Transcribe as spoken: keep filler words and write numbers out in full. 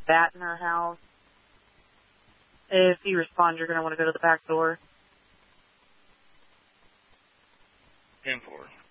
bat in her house. If you respond, you're going to want to go to the back door. ten four.